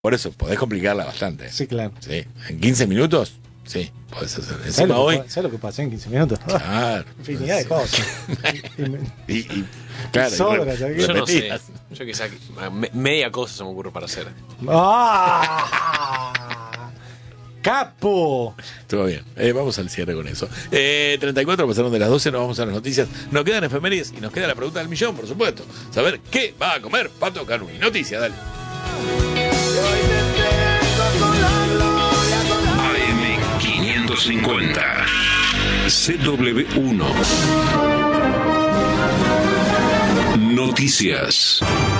Por eso, podés complicarla bastante. Sí, claro. Sí. En 15 minutos, sí, podés hacer. ¿Sabes Encima hoy. ¿Sabes lo que pasó en 15 minutos? Claro. Infinidad de cosas. Claro, sobra, Yo no sé. repetidas. Yo quizá media cosa se me ocurre para hacer. ¡Ah! ¡Capo! Estuvo bien. Vamos al cierre con eso. 34 pasaron de las 12, nos vamos a las noticias. Nos quedan efemérides y nos queda la pregunta del millón, por supuesto. Saber qué va a comer Pato Canuni. Noticia, dale. AM550 CW1 Noticias.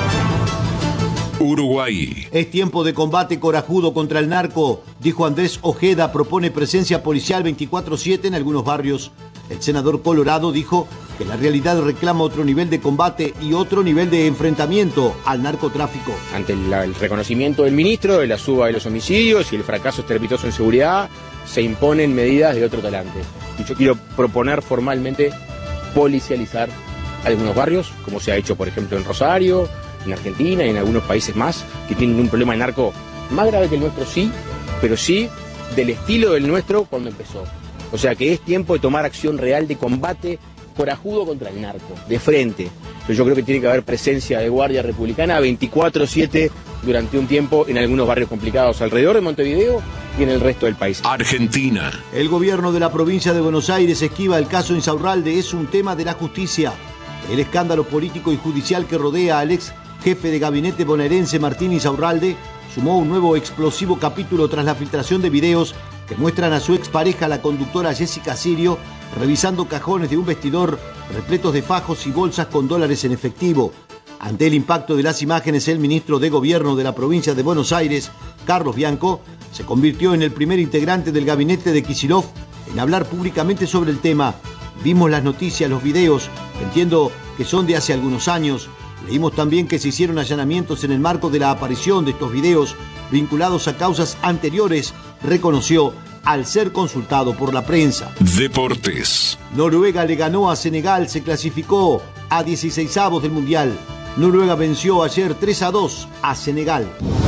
Uruguay. Es tiempo de combate corajudo contra el narco, dijo Andrés Ojeda. Propone presencia policial 24/7 en algunos barrios. El senador colorado dijo que la realidad reclama otro nivel de combate y otro nivel de enfrentamiento al narcotráfico. Ante el reconocimiento del ministro de la suba de los homicidios y el fracaso estrepitoso en seguridad, se imponen medidas de otro talante. Y yo quiero proponer formalmente policializar algunos barrios, como se ha hecho, por ejemplo, en Rosario, en Argentina y en algunos países más que tienen un problema de narco más grave que el nuestro, sí, pero sí del estilo del nuestro cuando empezó. O sea que es tiempo de tomar acción real de combate corajudo contra el narco, de frente. Pero yo creo que tiene que haber presencia de Guardia Republicana 24/7 durante un tiempo en algunos barrios complicados alrededor de Montevideo y en el resto del país. Argentina. El gobierno de la provincia de Buenos Aires esquiva el caso Insaurralde. Es un tema de la justicia. El escándalo político y judicial que rodea al ex jefe de gabinete bonaerense Martín Insaurralde sumó un nuevo explosivo capítulo tras la filtración de videos que muestran a su expareja, la conductora Jessica Sirio, revisando cajones de un vestidor repletos de fajos y bolsas con dólares en efectivo. Ante el impacto de las imágenes, el ministro de Gobierno de la provincia de Buenos Aires, Carlos Bianco, se convirtió en el primer integrante del gabinete de Kicillof en hablar públicamente sobre el tema. Vimos las noticias, los videos, entiendo que son de hace algunos años. Leímos también que se hicieron allanamientos en el marco de la aparición de estos videos vinculados a causas anteriores, reconoció al ser consultado por la prensa. Deportes. Noruega le ganó a Senegal, se clasificó a 16avos del Mundial. Noruega venció ayer 3-2 a Senegal.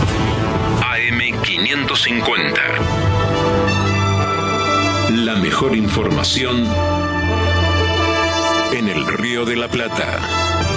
AM550. La mejor información en el Río de la Plata.